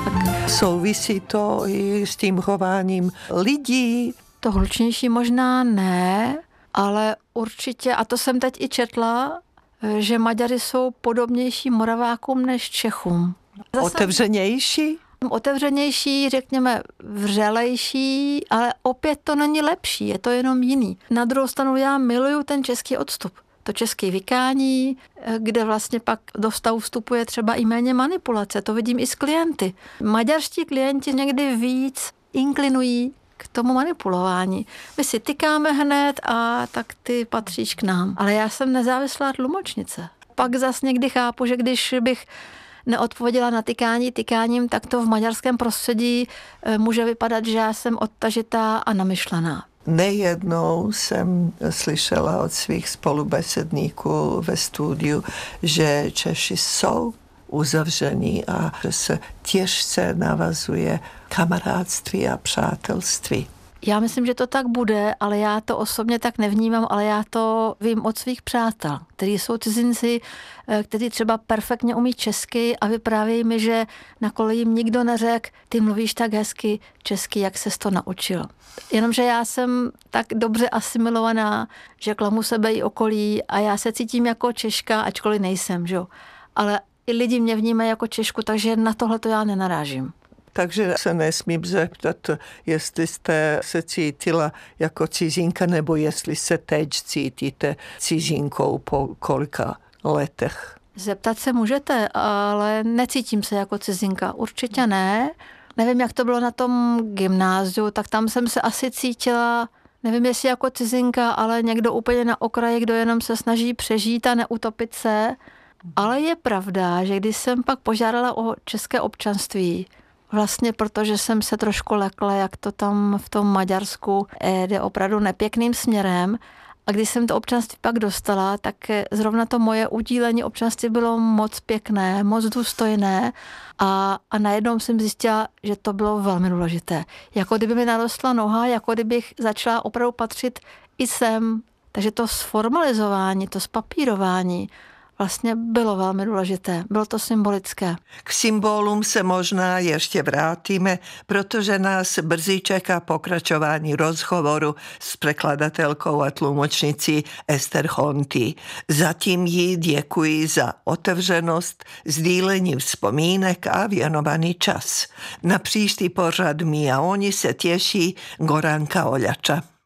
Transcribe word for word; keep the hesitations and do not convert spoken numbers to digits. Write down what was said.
Tak souvisí to i s tím chováním lidí? To hlučnější možná ne, ale určitě, a to jsem teď i četla, že Maďaři jsou podobnější Moravákům než Čechům. Zase otevřenější? Otevřenější, řekněme vřelejší, ale opět to není lepší, je to jenom jiný. Na druhou stranu já miluju ten český odstup. To české vykání, kde vlastně pak do vztahu vstupuje třeba i méně manipulace. To vidím i s klienty. Maďarští klienti někdy víc inklinují k tomu manipulování. My si tykáme hned a tak ty patříš k nám. Ale já jsem nezávislá tlumočnice. Pak zas někdy chápu, že když bych neodpověděla na tykání tykáním, tak to v maďarském prostředí může vypadat, že já jsem odtažitá a namyšlená. Nejednou jsem slyšela od svých spolubesedníků ve studiu, že Češi jsou uzavření a že se těžce navazuje kamarádství a přátelství. Já myslím, že to tak bude, ale já to osobně tak nevnímám, ale já to vím od svých přátel, kteří jsou cizinci, kteří třeba perfektně umí česky a vyprávějí mi, že na kole jim nikdo neřekl, ty mluvíš tak hezky česky, jak ses to naučil. Jenomže já jsem tak dobře asimilovaná, že klamu sebe i okolí a já se cítím jako Češka, ačkoliv nejsem, že jo. Ale i lidi mě vnímají jako Češku, takže na tohle to já nenarážím. Takže se nesmím zeptat, jestli jste se cítila jako cizinka, nebo jestli se teď cítíte cizinkou po kolika letech. Zeptat se můžete, ale necítím se jako cizinka. Určitě ne. Nevím, jak to bylo na tom gymnáziu, tak tam jsem se asi cítila, nevím, jestli jako cizinka, ale někdo úplně na okraji, kdo jenom se snaží přežít a neutopit se. Ale je pravda, že když jsem pak požádala o české občanství, vlastně protože jsem se trošku lekla, jak to tam v tom Maďarsku jde opravdu nepěkným směrem. A když jsem to občanství pak dostala, tak zrovna to moje udílení občanství bylo moc pěkné, moc důstojné a, a najednou jsem zjistila, že to bylo velmi důležité. Jako kdyby mi narostla noha, jako kdybych začala opravdu patřit i sem. Takže to sformalizování, to spapírování vlastně bylo velmi důležité. Bylo to symbolické. K symbolům se možná ještě vrátíme, protože nás brzy čeká pokračování rozhovoru s překladatelkou a tlumočnicí Ester Honty. Zatím jí děkuji za otevřenost, sdílení vzpomínek a věnovaný čas. Na příští pořad My a oni se těší Goranka Oljača.